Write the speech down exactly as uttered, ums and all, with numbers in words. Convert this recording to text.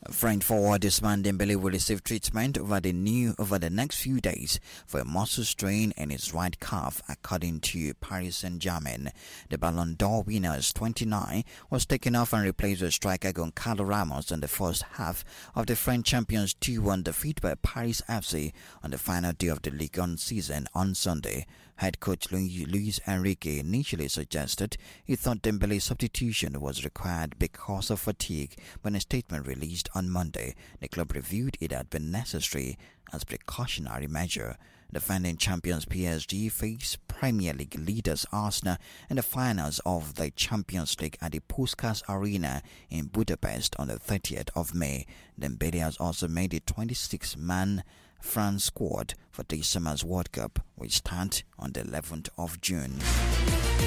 French forward Ousmane Dembele will receive treatment over the new over the next few days for a muscle strain in his right calf, according to Paris Saint-Germain. The Ballon d'Or winner is twenty-nine, was taken off and replaced with striker Goncalo Ramos in the first half of the French champions two one defeat by Paris F C on the final day of the Ligue one season on Sunday. Head coach Luis Enrique initially suggested he thought Dembele's substitution was required because of fatigue, but in a statement released on Monday, the club reviewed it had been necessary as precautionary measure. Defending champions P S G face Premier League leaders Arsenal in the finals of the Champions League at the Puskás Arena in Budapest on the thirtieth of May. Dembele has also made the twenty-six man France squad for this summer's World Cup, which starts on the eleventh of June.